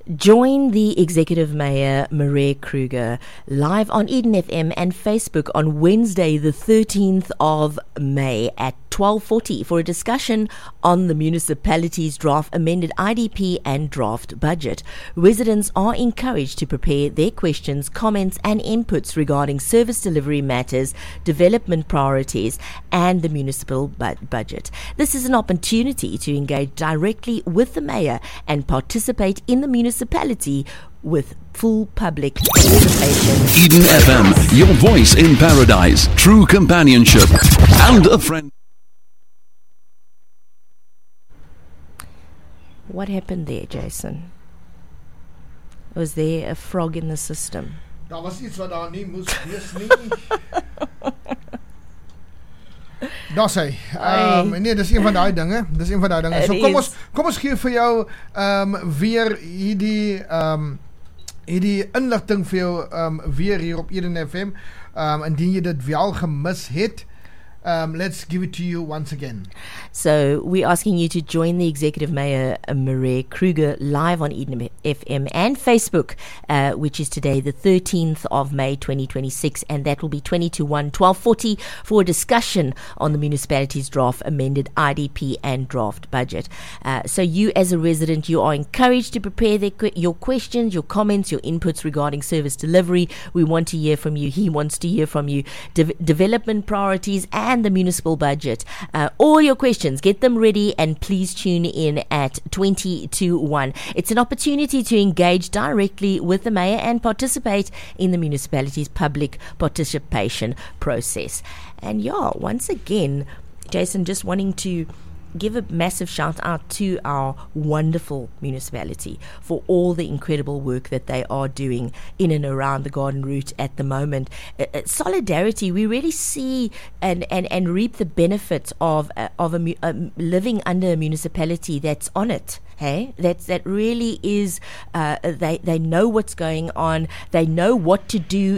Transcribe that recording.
Join the Executive Mayor, Marais Kruger, live on Eden FM and Facebook on Wednesday, the 13th of May at 12:40 for a discussion on the municipality's draft amended IDP and draft budget. Residents are encouraged to prepare their questions, comments and inputs regarding service delivery matters, development priorities and the municipal budget. This is an opportunity to engage directly with the Mayor and participate in the municipality with full public participation. Eden FM, your voice in paradise, true companionship and a friend. What happened there, Jason? Was there a frog in the system? Daar was iets wat daar nie moes wees nie. Daar sê, nee, dis een van daai dinge. So kom ons gee vir jou weer hierdie inligting vir jou weer hier op Eden FM. Indien jy dit wel gemis het, let's give it to you once again. So we're asking you to join the Executive Mayor, Marais Kruger, live on Eden FM and Facebook, which is today, the 13th of May 2026, and that will be 20 to 1, 12:40 for a discussion on the municipality's draft amended IDP and draft budget. So you as a resident, you are encouraged to prepare your questions, your comments, your inputs regarding service delivery. We want to hear from you. He wants to hear from you. Development priorities and the municipal budget. All your questions, get them ready and please tune in at 20 to 1. It's an opportunity to engage directly with the Mayor and participate in the municipality's public participation process. And once again, Jason, just wanting to give a massive shout out to our wonderful municipality for all the incredible work that they are doing in and around the Garden Route at the moment. Solidarity, we really see and reap the benefits of living under a municipality that's on it. Hey, that really is. They know what's going on. They know what to do